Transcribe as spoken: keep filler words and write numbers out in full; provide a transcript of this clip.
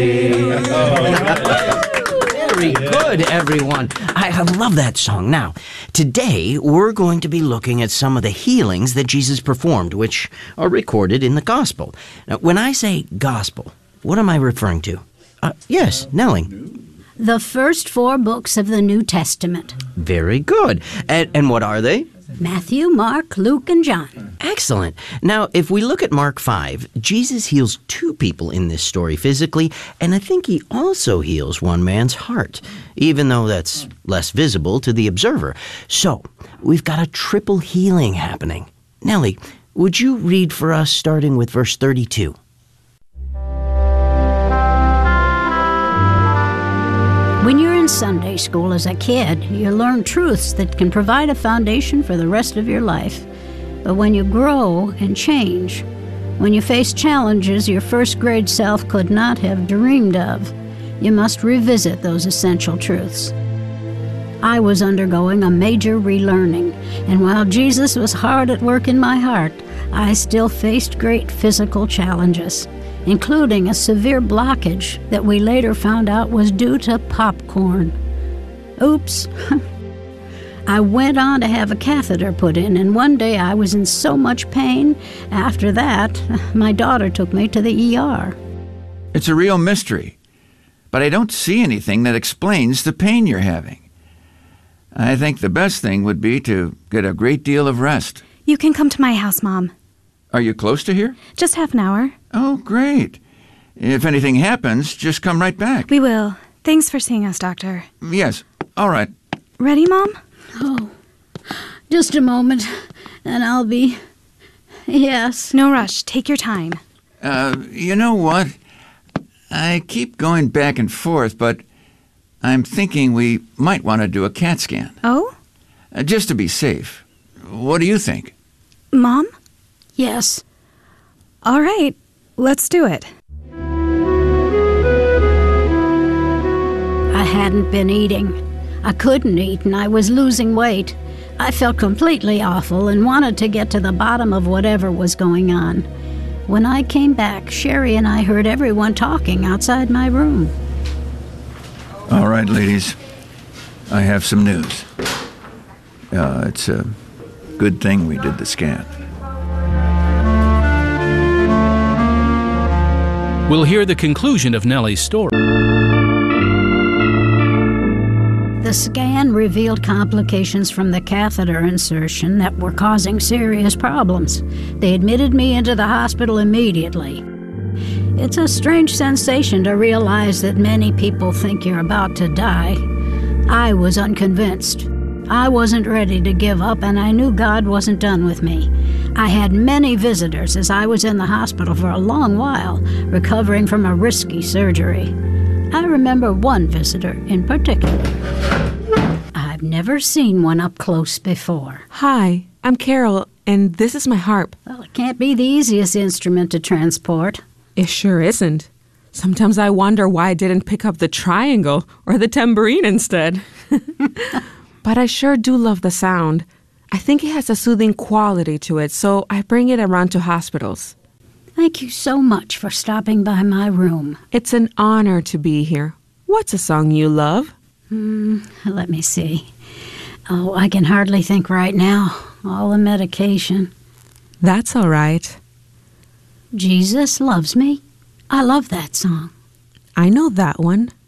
Very good, everyone. I, I love that song. Now, today we're going to be looking at some of the healings that Jesus performed, which are recorded in the Gospel. Now, when I say Gospel, what am I referring to? Uh, yes, Nellie. The first four books of the New Testament. Very good. And, and what are they? Matthew, Mark, Luke, and John. Excellent. Now, if we look at Mark five, Jesus heals two people in this story physically, and I think he also heals one man's heart, even though that's less visible to the observer. So, we've got a triple healing happening. Nellie, would you read for us starting with verse thirty-two? When you're in Sunday school as a kid, you learn truths that can provide a foundation for the rest of your life. But when you grow and change, when you face challenges your first grade self could not have dreamed of, you must revisit those essential truths. I was undergoing a major relearning, and while Jesus was hard at work in my heart, I still faced great physical challenges, including a severe blockage that we later found out was due to popcorn. Oops. I went on to have a catheter put in, and one day I was in so much pain. After that, my daughter took me to the E R. It's a real mystery, but I don't see anything that explains the pain you're having. I think the best thing would be to get a great deal of rest. You can come to my house, Mom. Are you close to here? Just half an hour. Oh, great. If anything happens, just come right back. We will. Thanks for seeing us, Doctor. Yes. All right. Ready, Mom? Oh, just a moment, and I'll be... Yes. No rush. Take your time. Uh, you know what? I keep going back and forth, but I'm thinking we might want to do a CAT scan. Oh? Uh, just to be safe. What do you think? Mom? Yes. All right. Let's do it. I hadn't been eating. I couldn't eat, and I was losing weight. I felt completely awful and wanted to get to the bottom of whatever was going on. When I came back, Sherry and I heard everyone talking outside my room. All right, ladies. I have some news. Uh, it's a good thing we did the scan. We'll hear the conclusion of Nellie's story. The scan revealed complications from the catheter insertion that were causing serious problems. They admitted me into the hospital immediately. It's a strange sensation to realize that many people think you're about to die. I was unconvinced. I wasn't ready to give up, and I knew God wasn't done with me. I had many visitors as I was in the hospital for a long while, recovering from a risky surgery. I remember one visitor in particular. I've never seen one up close before. Hi, I'm Carol, and this is my harp. Well, it can't be the easiest instrument to transport. It sure isn't. Sometimes I wonder why I didn't pick up the triangle or the tambourine instead. But I sure do love the sound. I think it has a soothing quality to it, so I bring it around to hospitals. Thank you so much for stopping by my room. It's an honor to be here. What's a song you love? Hmm, let me see. Oh, I can hardly think right now. All the medication. That's all right. Jesus Loves Me. I love that song. I know that one.